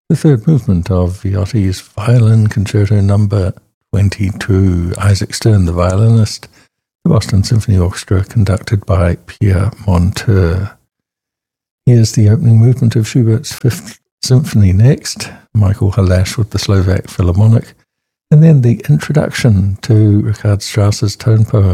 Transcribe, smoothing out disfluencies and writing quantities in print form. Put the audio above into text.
The third movement of Viotti's Violin Concerto No. 22, Isaac Stern, the violinist, the Boston Symphony Orchestra, conducted by Pierre Monteur. Here's the opening movement of Schubert's Fifth Symphony next, Michael Halash with the Slovak Philharmonic, and then the introduction to Richard Strauss's tone poem,